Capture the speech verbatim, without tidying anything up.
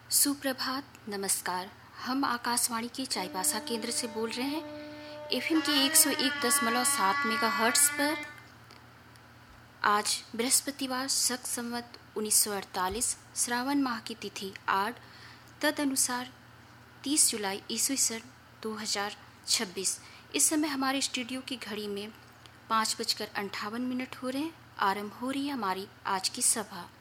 सुप्रभात, नमस्कार। हम आकाशवाणी के चाईबासा केंद्र से बोल रहे हैं। एफएम के एक सौ एक दशमलव सात मेगा हर्ट्स पर आज बृहस्पतिवार शक संवत उन्नीस सौ अड़तालीस श्रावण माह की तिथि आठ तदनुसार तीस जुलाई ईस्वी सन दो हज़ार छब्बीस। इस समय हमारे स्टूडियो की घड़ी में पाँच बजकर अंठावन मिनट हो रहे हैं। आरंभ हो रही है हमारी आज की सभा।